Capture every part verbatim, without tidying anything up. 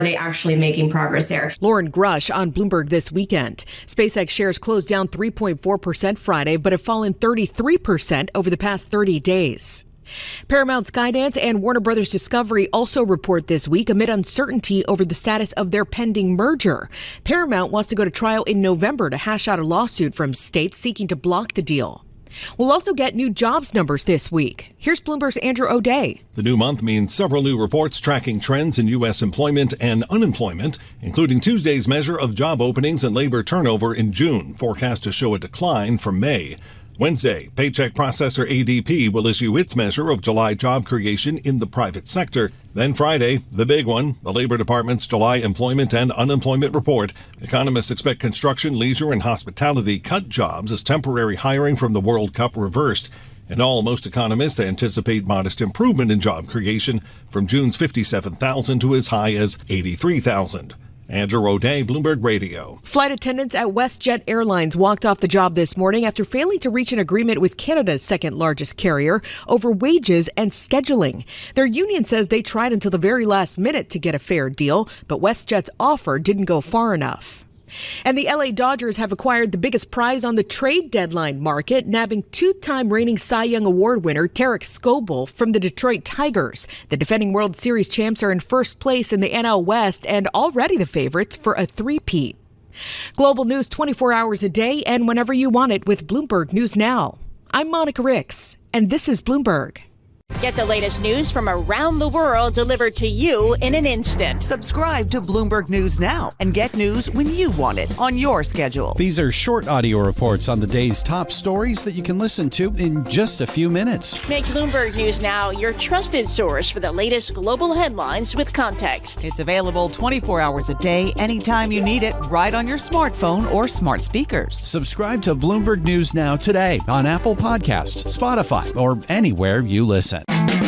they actually making progress there? Lauren Grush on Bloomberg This Weekend. SpaceX shares closed down three point four percent Friday, but have fallen thirty-three percent over the past thirty days. Paramount Skydance and Warner Brothers Discovery also report this week amid uncertainty over the status of their pending merger. Paramount wants to go to trial in November to hash out a lawsuit from states seeking to block the deal. We'll also get new jobs numbers this week. Here's Bloomberg's Andrew O'Day. The new month means several new reports tracking trends in U S employment and unemployment, including Tuesday's measure of job openings and labor turnover in June, forecast to show a decline from May. Wednesday, paycheck processor A D P will issue its measure of July job creation in the private sector. Then Friday, the big one, the Labor Department's July employment and unemployment report. Economists expect construction, leisure, and hospitality cut jobs as temporary hiring from the World Cup reversed. In all, most economists anticipate modest improvement in job creation from June's fifty-seven thousand to as high as eighty-three thousand. Andrew O'Day, Bloomberg Radio. Flight attendants at WestJet Airlines walked off the job this morning after failing to reach an agreement with Canada's second largest carrier over wages and scheduling. Their union says they tried until the very last minute to get a fair deal, but WestJet's offer didn't go far enough. And the L A Dodgers have acquired the biggest prize on the trade deadline market, nabbing two-time reigning Cy Young Award winner Tarik Skubal from the Detroit Tigers. The defending World Series champs are in first place in the N L West and already the favorites for a three-peat. Global news twenty-four hours a day and whenever you want it with Bloomberg News Now. I'm Monica Ricks, and this is Bloomberg. Get the latest news from around the world delivered to you in an instant. Subscribe to Bloomberg News Now and get news when you want it on your schedule. These are short audio reports on the day's top stories that you can listen to in just a few minutes. Make Bloomberg News Now your trusted source for the latest global headlines with context. It's available twenty-four hours a day, anytime you need it, right on your smartphone or smart speakers. Subscribe to Bloomberg News Now today on Apple Podcasts, Spotify, or anywhere you listen.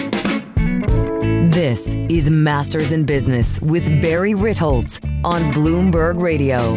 This is Masters in Business with Barry Ritholtz on Bloomberg Radio.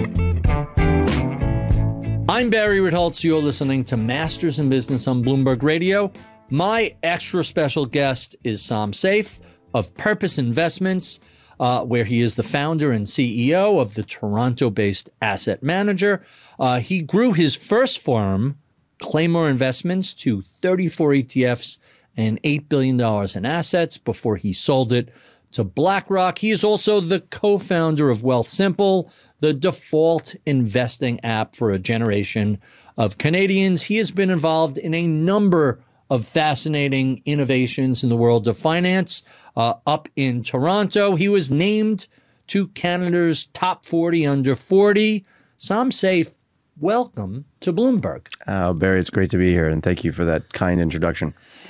I'm Barry Ritholtz. You're listening to Masters in Business on Bloomberg Radio. My extra special guest is Sam Saif of Purpose Investments, uh, where he is the founder and C E O of the Toronto-based asset manager. Uh, he grew his first firm, Claymore Investments, to thirty-four E T Fs and eight billion dollars in assets before he sold it to BlackRock. He is also the co-founder of Wealthsimple, the default investing app for a generation of Canadians. He has been involved in a number of fascinating innovations in the world of finance. Uh, up in Toronto, he was named to Canada's top forty under forty. Sam Saif, welcome to Bloomberg. Oh, Barry, it's great to be here, and thank you for that kind introduction.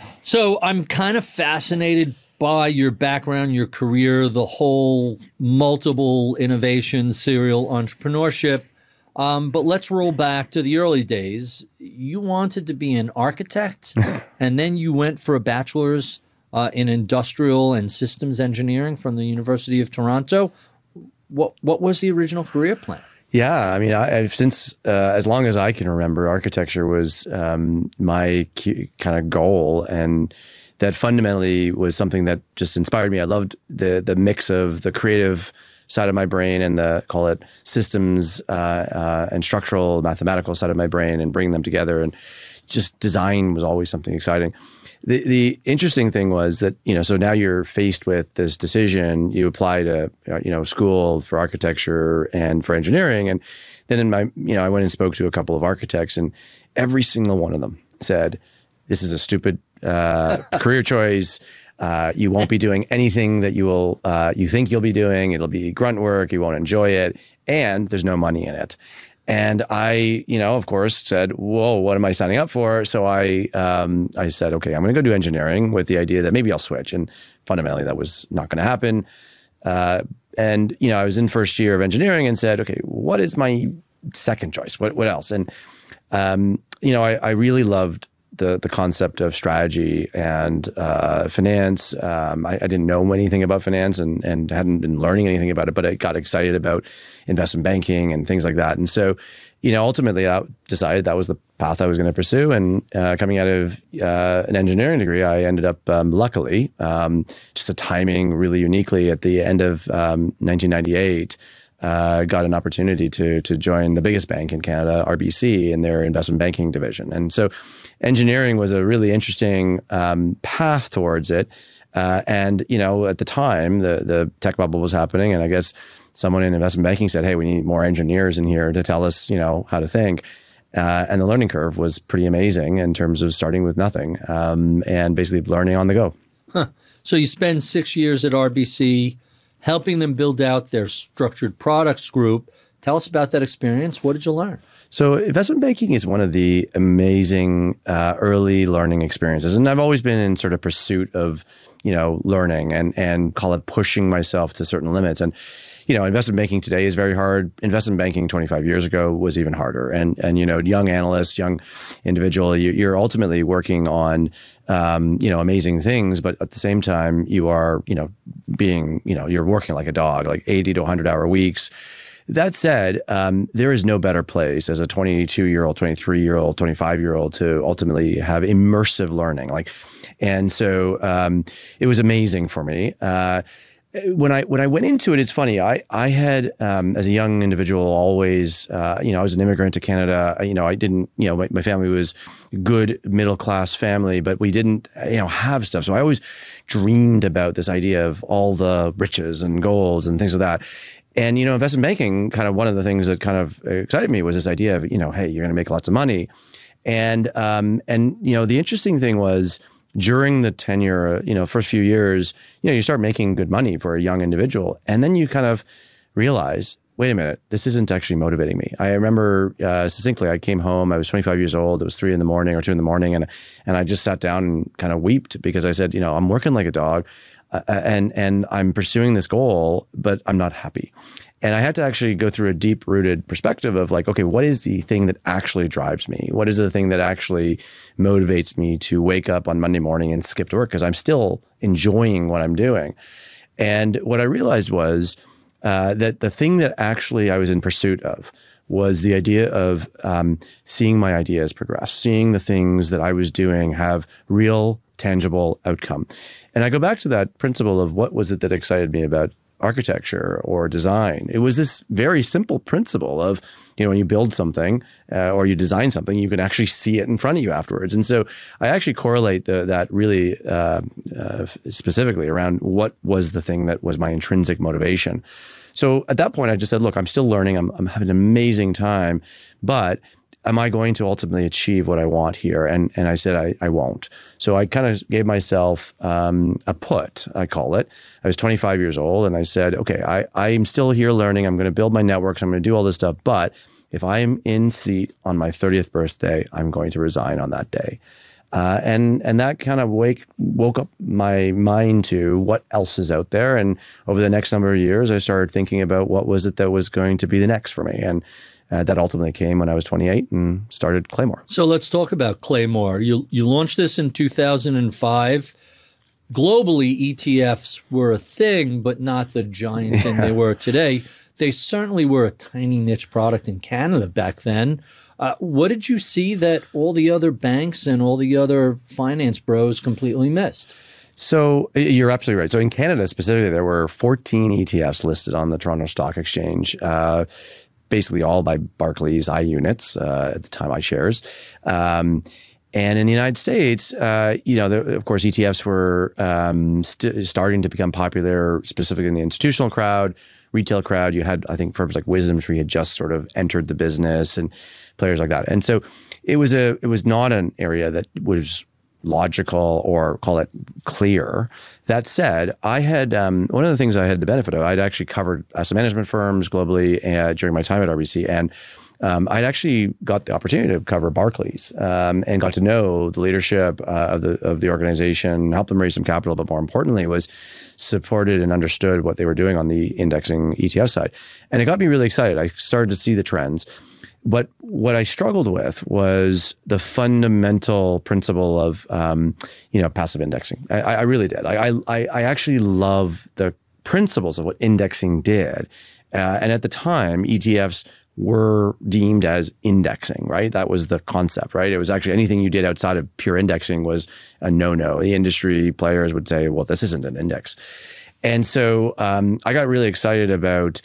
So I'm kind of fascinated by your background, your career, the whole multiple innovation, serial entrepreneurship. Um, but let's roll back to the early days. You wanted to be an architect, and then you went for a bachelor's uh, in industrial and systems engineering from the University of Toronto. What what was the original career plan? Yeah, I mean, I, I've since uh, as long as I can remember, architecture was um, my kind of goal, and that fundamentally was something that just inspired me. I loved the the mix of the creative side of my brain and the, call it, systems uh, uh, and structural mathematical side of my brain, and bringing them together. And just design was always something exciting. The the interesting thing was that, you know, so now you're faced with this decision. You apply to, you know, school for architecture and for engineering. And then in my, you know, I went and spoke to a couple of architects, and every single one of them said, this is a stupid uh, career choice. Uh, you won't be doing anything that you will, uh, you think you'll be doing. It'll be grunt work. You won't enjoy it. And there's no money in it. And I, you know, of course, said, whoa, what am I signing up for? So I um, I said, okay, I'm going to go do engineering with the idea that maybe I'll switch. And fundamentally, that was not going to happen. Uh, and, you know, I was in first year of engineering and said, okay, what is my second choice? What what else? And, um, you know, I, I really loved the the concept of strategy and uh, finance. Um, I, I didn't know anything about finance and and hadn't been learning anything about it, but I got excited about investment banking and things like that. And so, you know, ultimately I decided that was the path I was going to pursue. And uh, coming out of uh, an engineering degree, I ended up, um, luckily, um, just a timing really uniquely at the end of um, nineteen ninety-eight, uh, got an opportunity to to join the biggest bank in Canada, R B C, in their investment banking division. And so engineering was a really interesting um, path towards it. Uh, and, you know, at the time, the the tech bubble was happening. And I guess someone in investment banking said, hey, we need more engineers in here to tell us, you know, how to think. Uh, and the learning curve was pretty amazing in terms of starting with nothing um, and basically learning on the go. Huh. So you spend six years at R B C helping them build out their structured products group. Tell us about that experience. What did you learn? So investment banking is one of the amazing uh, early learning experiences. And I've always been in sort of pursuit of, you know, learning and, and call it pushing myself to certain limits. And, you know, investment banking today is very hard. Investment banking twenty-five years ago was even harder. And, and you know, young analyst, young individual, you, you're ultimately working on, um, you know, amazing things. But at the same time, you are, you know, being, you know, you're working like a dog, like eighty to one hundred hour weeks. That said, um, there is no better place as a twenty-two-year-old, twenty-three-year-old, twenty-five-year-old to ultimately have immersive learning. Like, and so um, it was amazing for me. Uh, when I when I went into it, it's funny. I I had um, as a young individual always, uh, you know, I was an immigrant to Canada. You know, I didn't, you know, my, my family was good middle class family, but we didn't, you know, have stuff. So I always dreamed about this idea of all the riches and golds and things like that. And, you know, investment banking, kind of one of the things that kind of excited me was this idea of, you know, hey, you're going to make lots of money. And, um, and, you know, the interesting thing was during the tenure, you know, first few years, you know, you start making good money for a young individual. And then you kind of realize, wait a minute, this isn't actually motivating me. I remember uh, succinctly, I came home, I was twenty-five years old. It was three in the morning or two in the morning. And, and I just sat down and kind of wept because I said, you know, I'm working like a dog. Uh, and and I'm pursuing this goal, but I'm not happy. And I had to actually go through a deep-rooted perspective of like, okay, what is the thing that actually drives me? What is the thing that actually motivates me to wake up on Monday morning and skip to work? Because I'm still enjoying what I'm doing. And what I realized was uh, that the thing that actually I was in pursuit of was the idea of um, seeing my ideas progress, seeing the things that I was doing have real tangible outcome. And I go back to that principle of what was it that excited me about architecture or design. It was this very simple principle of, you know, when you build something uh, or you design something, you can actually see it in front of you afterwards. And so I actually correlate the, that really uh, uh, specifically around what was the thing that was my intrinsic motivation. So at that point, I just said, look, I'm still learning. I'm, I'm having an amazing time, but am I going to ultimately achieve what I want here? And and I said, I, I won't. So I kind of gave myself um, a put, I call it. I was twenty-five years old and I said, okay, I, I'm still here learning. I'm going to build my networks. I'm going to do all this stuff. But if I'm in seat on my thirtieth birthday, I'm going to resign on that day. Uh, and and that kind of wake woke up my mind to what else is out there. And over the next number of years, I started thinking about what was it that was going to be the next for me. And Uh, that ultimately came when I was twenty-eight and started Claymore. So let's talk about Claymore. You you launched this in two thousand five. Globally, E T Fs were a thing, but not the giant thing they were today. They certainly were a tiny niche product in Canada back then. Uh, what did you see that all the other banks and all the other finance bros completely missed? So you're absolutely right. So in Canada specifically, there were fourteen E T Fs listed on the Toronto Stock Exchange. Uh, basically all by Barclays iUnits, uh, at the time iShares. Um, and in the United States, uh, you know, there, of course, E T Fs were um, st starting to become popular, specifically in the institutional crowd, retail crowd. You had, I think, firms like WisdomTree had just sort of entered the business and players like that. And so it was a, it was not an area that was logical or call it clear. That said, I had um, one of the things I had the benefit of, I'd actually covered asset management firms globally uh, during my time at R B C. And um, I'd actually got the opportunity to cover Barclays um, and got to know the leadership uh, of the of the organization, help them raise some capital, but more importantly was supported and understood what they were doing on the indexing E T F side. And it got me really excited. I started to see the trends. but what I struggled with was the fundamental principle of, um, you know, passive indexing. I, I really did. I, I, I actually love the principles of what indexing did. Uh, and at the time, E T Fs were deemed as indexing, right? That was the concept, right? It was actually anything you did outside of pure indexing was a no-no. The industry players would say, well, this isn't an index. And so um, I got really excited about